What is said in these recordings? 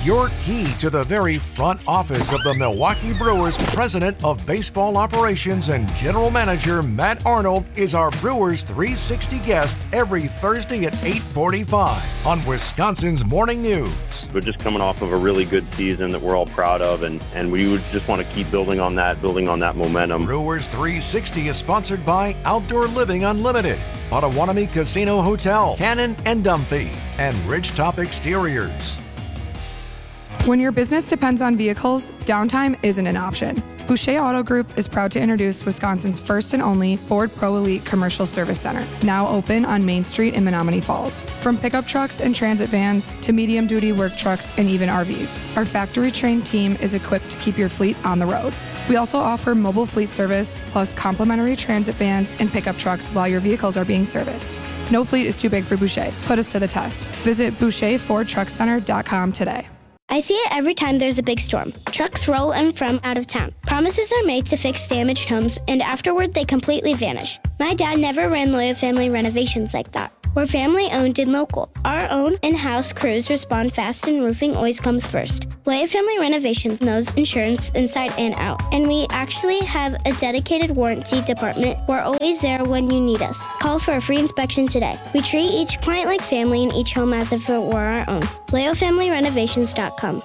Your key to the very front office of the Milwaukee Brewers president of baseball operations and general manager Matt Arnold is our Brewers 360 guest every Thursday at 8:45 on Wisconsin's Morning News. We're just coming off of a really good season that we're all proud of, and we would just want to keep building on that momentum. Brewers 360 is sponsored by Outdoor Living Unlimited, Potawatomi Casino Hotel, Cannon and Dunphy, and Ridgetop Exteriors. When your business depends on vehicles, downtime isn't an option. Boucher Auto Group is proud to introduce Wisconsin's first and only Ford Pro Elite Commercial Service Center, now open on Main Street in Menomonee Falls. From pickup trucks and transit vans to medium-duty work trucks and even RVs, our factory-trained team is equipped to keep your fleet on the road. We also offer mobile fleet service, plus complimentary transit vans and pickup trucks while your vehicles are being serviced. No fleet is too big for Boucher. Put us to the test. Visit BoucherFordTruckCenter.com today. I see it every time there's a big storm. Trucks roll in from out of town. Promises are made to fix damaged homes, and afterward they completely vanish. My dad never ran Loya Family Renovations like that. We're family owned and local. Our own in-house crews respond fast, and roofing always comes first. Loya Family Renovations knows insurance inside and out, and we actually have a dedicated warranty department. We're always there when you need us. Call for a free inspection today. We treat each client like family and each home as if it were our own. LoyaFamilyRenovations.com.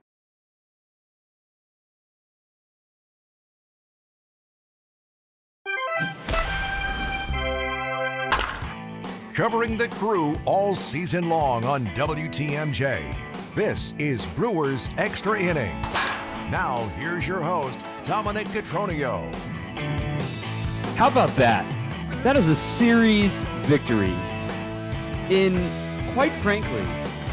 Covering the Crew all season long on WTMJ. This is Brewers Extra Innings. Now, here's your host, Dominic Cotroneo. How about that? That is a series victory in, quite frankly,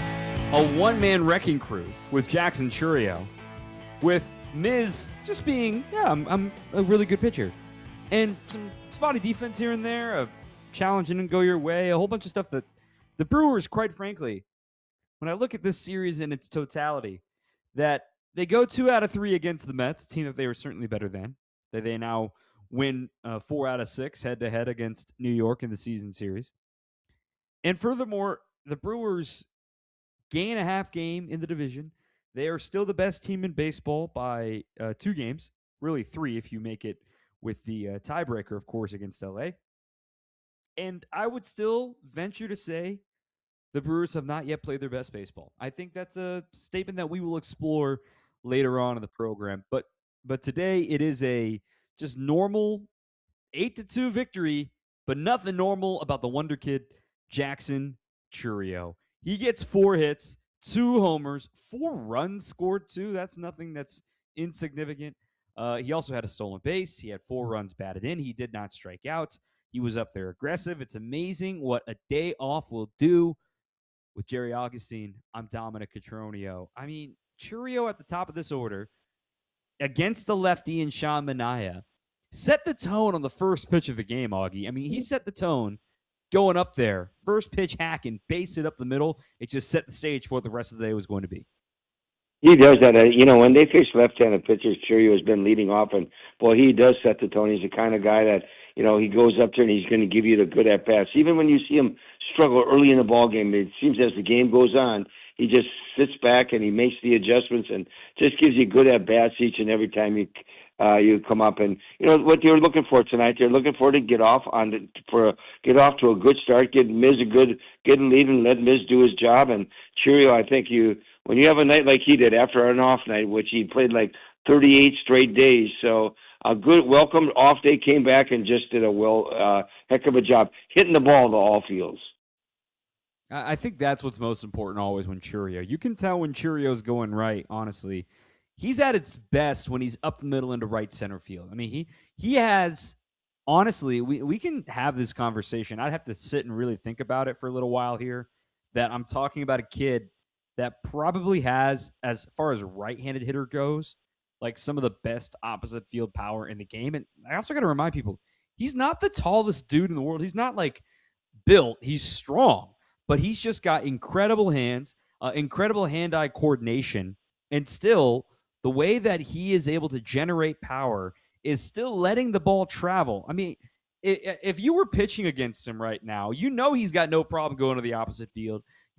a one-man wrecking crew with Jackson Chourio, with Miz just being, I'm a really good pitcher, and some spotty defense here and there, a challenge didn't go your way, a whole bunch of stuff that the Brewers, quite frankly, when I look at this series in its totality, that they go 2 out of 3 against the Mets, a team that they were certainly better than. That they now win 4 out of 6 head-to-head against New York in the season series. And furthermore, the Brewers gain a half game in the division. They are still the best team in baseball by 2 games, really 3 if you make it with the tiebreaker, of course, against LA. And I would still venture to say the Brewers have not yet played their best baseball. I think that's a statement that we will explore later on in the program. But today it is a just normal 8-2 victory, but nothing normal about the wonder kid, Jackson Chourio. He gets 4 hits, 2 homers, 4 runs scored too. That's nothing that's insignificant. He also had a stolen base. He had 4 runs batted in. He did not strike out. He was up there aggressive. It's amazing what a day off will do. With Jerry Augustine, I'm Dominic Cotroneo. I mean, Chourio at the top of this order against the lefty and Sean Manaea set the tone on the first pitch of the game, Augie. I mean, he set the tone going up there. First pitch hack and base it up the middle. It just set the stage for what the rest of the day was going to be. He does that. When they face left-handed pitchers, Chourio has been leading off, and, boy, he does set the tone. He's the kind of guy that, he goes up there and he's going to give you the good at-bats. Even when you see him struggle early in the ball game, it seems as the game goes on, he just sits back and he makes the adjustments and just gives you good at-bats each and every time you come up. And, what you're looking for tonight, they're looking for to get off to a good start, get Miz a good lead and let Miz do his job. And Chourio, I think when you have a night like he did after an off night, which he played like 38 straight days, so a good welcome off day, came back and just did a heck of a job hitting the ball to all fields. I think that's what's most important always when Chourio. You can tell when Chourio's going right, honestly. He's at its best when he's up the middle into right center field. I mean, he has, honestly, we can have this conversation. I'd have to sit and really think about it for a little while here, that I'm talking about a kid that probably has, as far as right-handed hitter goes, like some of the best opposite field power in the game. And I also got to remind people, he's not the tallest dude in the world. He's not like built. He's strong, but he's just got incredible hands, incredible hand-eye coordination, and still the way that he is able to generate power is still letting the ball travel. I mean, if you were pitching against him right now, he's got no problem going to the opposite field.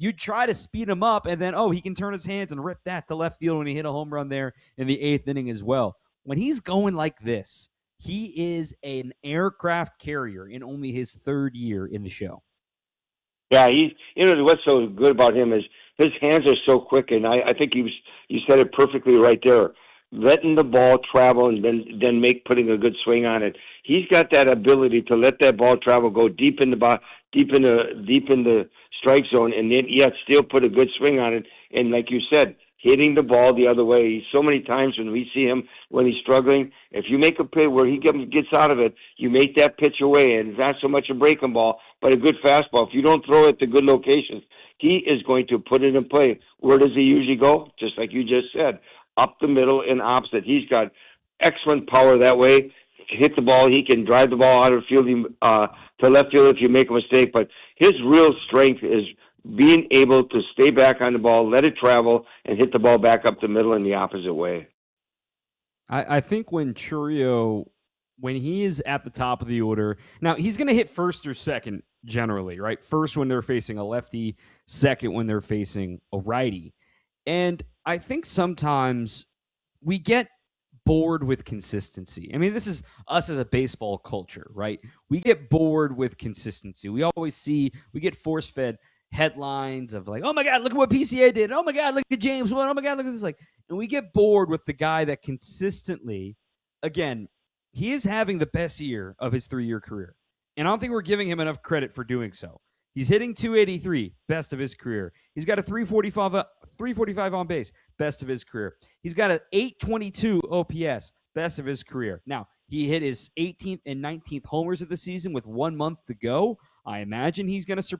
you try to speed him up, and then, he can turn his hands and rip that to left field when he hit a home run there in the 8th inning as well. When he's going like this, he is an aircraft carrier in only his 3rd year in the show. Yeah, what's so good about him is his hands are so quick, and I think you said it perfectly right there. Letting the ball travel and then putting a good swing on it. He's got that ability to let that ball travel, go deep in the strike zone, and then yet still put a good swing on it. And like you said, hitting the ball the other way. So many times when we see him when he's struggling, if you make a pitch where he gets out of it, you make that pitch away, and it's not so much a breaking ball, but a good fastball. If you don't throw it to good locations, he is going to put it in play. Where does he usually go? Just like you just said, up the middle and opposite. He's got excellent power that way. Hit the ball. He can drive the ball out of the field to left field if you make a mistake. But his real strength is being able to stay back on the ball, let it travel, and hit the ball back up the middle in the opposite way. I think when Chourio, when he is at the top of the order, now he's going to hit first or second generally, right? First when they're facing a lefty, second when they're facing a righty. And I think sometimes we get bored with consistency. I mean, this is us as a baseball culture, right? We get bored with consistency. We get force-fed headlines of like, oh my God, look at what PCA did. Oh my God, look at James Wood. Oh my God, look at this. And we get bored with the guy that consistently, again, he is having the best year of his 3-year career. And I don't think we're giving him enough credit for doing so. He's hitting .283, best of his career. He's got a 345 on base, best of his career. He's got an .822 OPS, best of his career. Now, he hit his 18th and 19th homers of the season with 1 month to go. I imagine he's going to